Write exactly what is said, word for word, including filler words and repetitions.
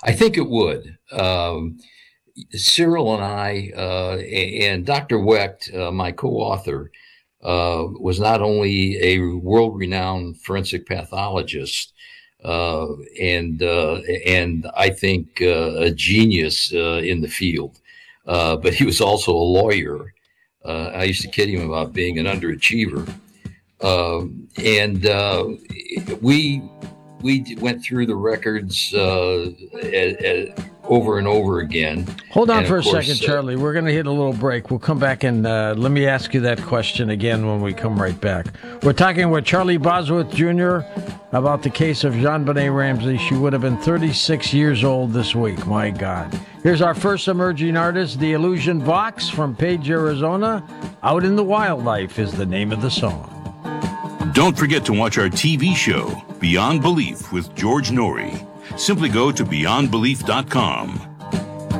I think it would. Um, Cyril and I, uh, and Doctor Wecht, uh, my co-author, uh, was not only a world-renowned forensic pathologist, uh, and uh, and I think uh, a genius uh, in the field, uh, but he was also a lawyer. Uh, I used to kid him about being an underachiever, uh, and uh, we we went through the records uh, a, a, over and over again. Hold on and for a course, second, Charlie. We're going to hit a little break. We'll come back and uh, let me ask you that question again when we come right back. We're talking with Charlie Bosworth Junior about the case of JonBenét Ramsey. She would have been thirty-six years old this week. My God. Here's our first emerging artist, The Illusion Vox from Page, Arizona. Out in the Wildlife is the name of the song. Don't forget to watch our T V show, Beyond Belief with George Norrie. Simply go to beyond belief dot com.